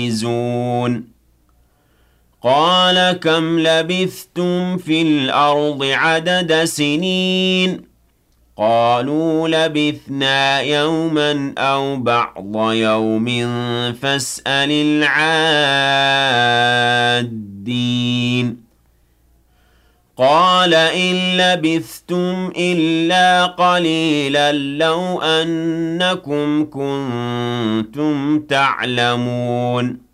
يَعْجِزُونَ قَالَ كَمْ لَبِثْتُمْ فِي الْأَرْضِ عَدَدَ سِنِينَ قَالُوا لَبِثْنَا يَوْمًا أَوْ بَعْضَ يَوْمٍ فَاسْأَلِ الْعَادِّينَ قَالَ إِن لَّبِثْتُمْ إِلَّا قَلِيلًا لَّوْ أَنَّكُمْ كُنتُمْ تَعْلَمُونَ